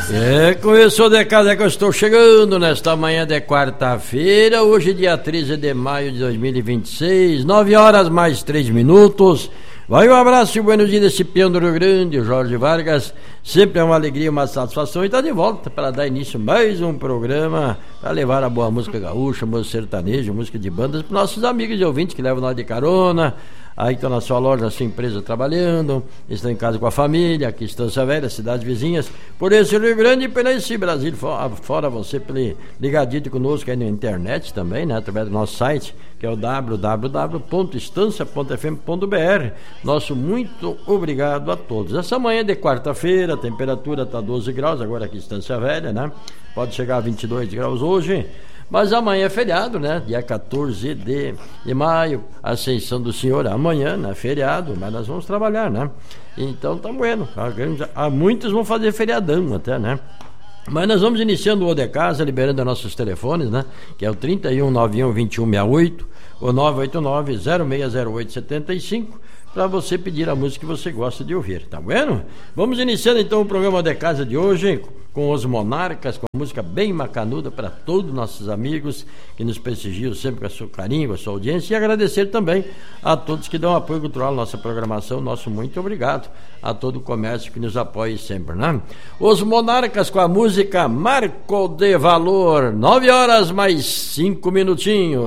Começou de casa que eu estou chegando nesta manhã de quarta-feira, hoje dia 13 de maio de 2026, 9 horas mais 3 minutos. Vai um abraço e buenos dias desse peão do Rio Grande, o Jorge Vargas. Sempre é uma alegria, uma satisfação e está de volta para dar início a mais um programa para levar a boa música gaúcha, música sertaneja, música de bandas para nossos amigos e ouvintes que levam nós de carona. Aí estão na sua loja, na sua empresa trabalhando, estão em casa com a família, aqui Estância Velha, cidades vizinhas, por esse Rio Grande e por esse Brasil, fora você ligadinho conosco aí na internet também, né, através do nosso site, que é o www.estancia.fm.br. Nosso muito obrigado a todos. Essa manhã de quarta-feira, a temperatura está 12 graus, agora aqui Estância Velha, né? Pode chegar a 22 graus hoje. Mas amanhã é feriado, né? Dia 14 de maio, Ascensão do Senhor. Amanhã, né? Feriado, mas nós vamos trabalhar, né? Então tá bueno. Muitos vão fazer feriadão até, né? Mas nós vamos iniciando o de casa, liberando nossos telefones, né? Que é o 3191-2168, o 989-060875, para você pedir a música que você gosta de ouvir, tá vendo? Vamos iniciando então o programa de casa de hoje com os Monarcas, com a música bem macanuda para todos nossos amigos que nos prestigiam sempre com o seu carinho, com a sua audiência, e agradecer também a todos que dão apoio cultural à nossa programação. Nosso muito obrigado a todo o comércio que nos apoia sempre, né? Os Monarcas com a música Marco de Valor, 9 horas mais 5 minutinhos.